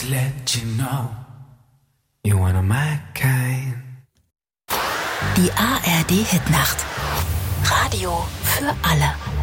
to let you know you're one of my kind. Die ARD Hitnacht. Radio für alle.